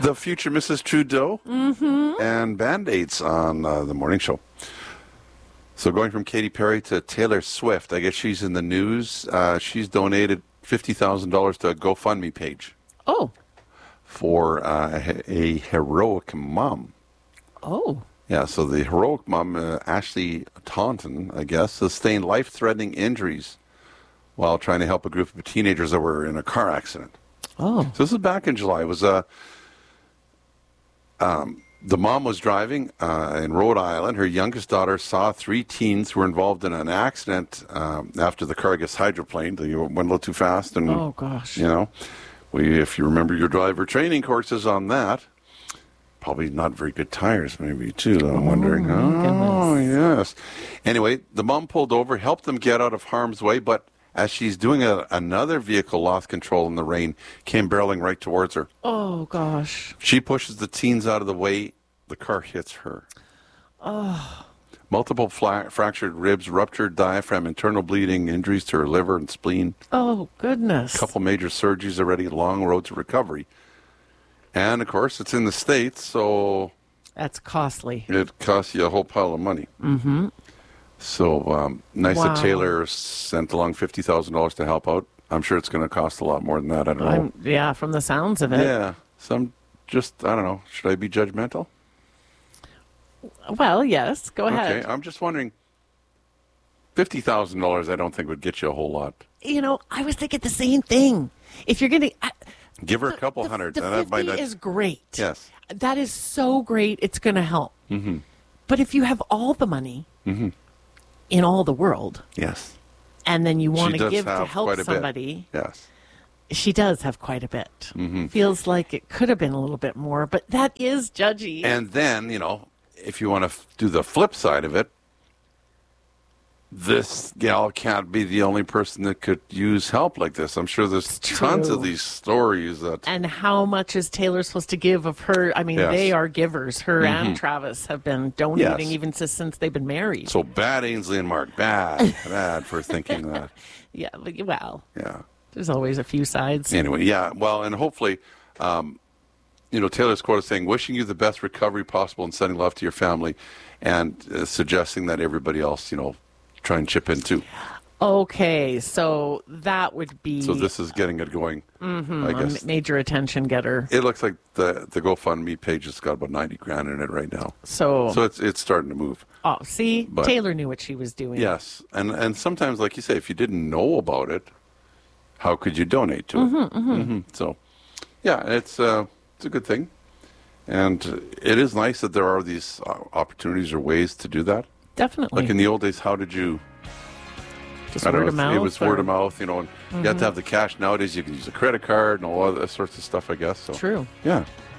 The future Mrs. Trudeau and Band-Aids on the morning show. So going from Katy Perry to Taylor Swift, I guess she's in the news. She's donated $50,000 to a GoFundMe page. Oh. For a heroic mom. Oh. Yeah, so the heroic mom, Ashley Taunton, I guess, sustained life-threatening injuries while trying to help a group of teenagers that were in a car accident. Oh. So this is back in July. It was the mom was driving in Rhode Island. Her youngest daughter saw 3 teens who were involved in an accident after the car gets hydroplaned. They went a little too fast. And, oh, gosh. You know, if you remember your driver training courses on that, probably not very good tires maybe too. I'm wondering. Oh, yes. Anyway, the mom pulled over, helped them get out of harm's way, but as she's doing another vehicle lost control in the rain, came barreling right towards her. Oh, gosh. She pushes the teens out of the way. The car hits her. Oh. Multiple fractured ribs, ruptured diaphragm, internal bleeding, injuries to her liver and spleen. Oh, goodness. A couple major surgeries already, long road to recovery. And, of course, it's in the States, so... That's costly. It costs you a whole pile of money. Mm-hmm. So nice that Taylor sent along $50,000 to help out. I'm sure it's going to cost a lot more than that. I don't know. Yeah, from the sounds of it. Yeah. I don't know. Should I be judgmental? Well, yes. Go ahead. Okay. I'm just wondering, $50,000 I don't think would get you a whole lot. You know, I was thinking the same thing. If you're going to... Give her a couple hundred. The 50 is great. Yes. That is so great. It's going to help. Mm-hmm. But if you have all the money in all the world... Yes. And then you want to give to help somebody... Yes. She does have quite a bit. Mm-hmm. Feels like it could have been a little bit more, but that is judgy. And then, you know, if you want to do the flip side of it, this gal can't be the only person that could use help like this. I'm sure there's tons of these stories that... And how much is Taylor supposed to give of her? I mean, they are givers. Her and Travis have been donating even since they've been married. So bad Ainsley and Mark. Bad for thinking that. Yeah, well. Yeah. There's always a few sides. Anyway, yeah. Well, and hopefully, Taylor's quote is saying, wishing you the best recovery possible and sending love to your family, and suggesting that everybody else, try and chip in too. Okay, so that would be... So this is getting it going, I guess. A major attention getter. It looks like the GoFundMe page has got about $90,000 in it right now. So it's starting to move. Oh, see? But Taylor knew what she was doing. Yes, and sometimes, like you say, if you didn't know about it, how could you donate to it? So, yeah, it's a good thing. And it is nice that there are these opportunities or ways to do that. Definitely. Like in the old days, how did you... Just word of mouth? It was word of mouth, and you have to have the cash. Nowadays, you can use a credit card and all other sorts of stuff, I guess. So, true. Yeah.